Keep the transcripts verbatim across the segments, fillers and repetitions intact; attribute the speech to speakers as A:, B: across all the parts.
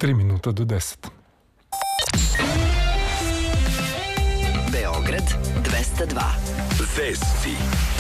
A: Tri minuta do deset.
B: Beograd dvesta dva. Vesti.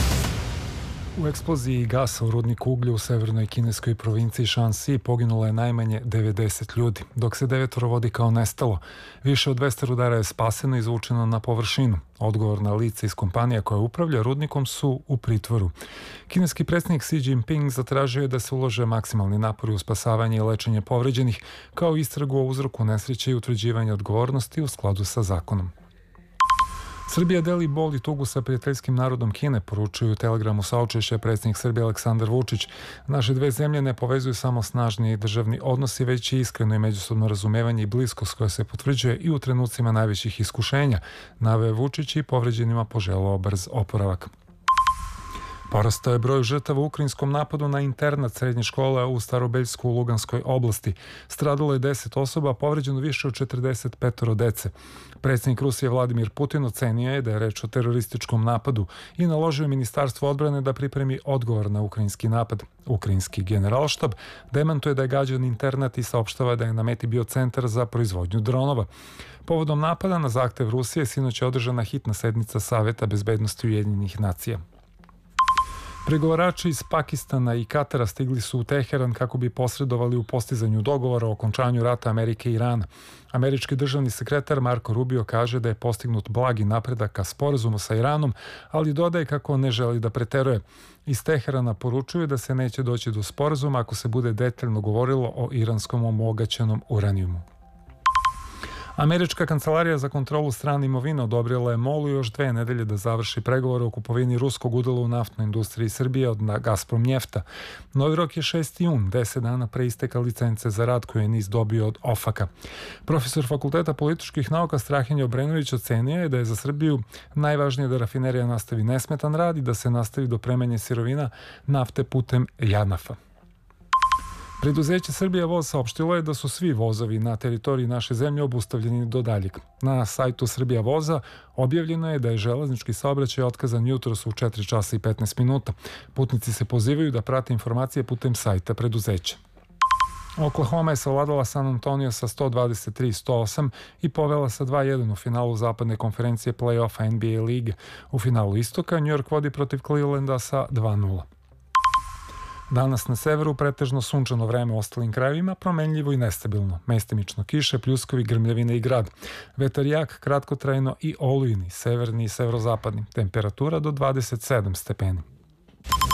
A: U eksploziji gasa u rudniku uglja u severnoj kineskoj provinciji Shanxi poginulo je najmanje devedeset ljudi, dok se devetoro vodi kao nestalo. Više od dvesta rudara je spaseno i izvučeno na površinu. Odgovorna lica iz kompanija koja upravlja rudnikom su u pritvoru. Kineski predsjednik Xi Jinping zatražio je da se ulože maksimalni napori u spasavanje i lečenje povređenih, kao i istragu o uzroku nesreće i utvrđivanje odgovornosti u skladu sa zakonom. Srbija deli bol i tugu sa prijateljskim narodom Kine, poručuju u telegramu saučešća predsjednik Srbije Aleksandar Vučić. Naše dve zemlje ne povezuju samo snažni državni odnosi, već i iskreno i međusobno razumevanje i bliskost koja se potvrđuje i u trenucima najvećih iskušenja, naveo je Vučić i povređenima poželeo brz oporavak. Porastao je broj žrtava u ukrajinskom napadu na internat srednje škole u Starobeljsku u Luganskoj oblasti. Stradalo je deset osoba, povređeno više od četrdeset petoro dece. Predsjednik Rusije Vladimir Putin ocenio je da je reč o terorističkom napadu i naložio Ministarstvu odbrane da pripremi odgovor na ukrajinski napad. Ukrajinski generalštab demantuje da je gađan internat i saopštava da je na meti bio centar za proizvodnju dronova. Povodom napada na zahtev Rusije sinoć je održana hitna sednica Saveta bezbednosti Ujedinjenih nacija. Pregovarači iz Pakistana i Katara stigli su u Teheran kako bi posredovali u postizanju dogovora o okončanju rata Amerike i Irana. Američki državni sekretar Marko Rubio kaže da je postignut blagi napredak ka sporazumu sa Iranom, ali dodaje kako ne želi da preteruje. Iz Teherana poručuju da se neće doći do sporazuma ako se bude detaljno govorilo o iranskom obogaćenom uranijumu. Američka kancelarija za kontrolu strane imovine odobrila je MOL-u još dve nedelje da završi pregovore o kupovini ruskog udela u naftnoj industriji Srbije od Gazprom Njefta. Novi rok je šesti jun, deset dana pre isteka licence za rad koju je NIS dobio od OFAK-a. Profesor Fakulteta političkih nauka Strahinja Obrenović ocenio je da je za Srbiju najvažnije da rafinerija nastavi nesmetan rad i da se nastavi dopremanje sirovina nafte putem JANAF-a. Preduzeće Srbija Voz saopštilo je da su svi vozovi na teritoriji naše zemlje obustavljeni do daljeg. Na sajtu Srbija Voza objavljeno je da je železnički saobraćaj otkazan jutros u četiri časa i petnaest minuta. Putnici se pozivaju da prate informacije putem sajta preduzeća. Oklahoma je savladala San Antonio sa sto dvadeset tri sto osam i povela sa dva jedan u finalu zapadne konferencije play-offa N B A lige. U finalu istoka New York vodi protiv Clevelanda sa dva nula. Danas na severu pretežno sunčano vreme, u ostalim krajevima promenljivo i nestabilno. Mestimično kiše, pljuskovi, grmljavine i grad. Vetar jak, kratkotrajno i olujni, severni i severozapadni. Temperatura do dvadeset sedam stepeni.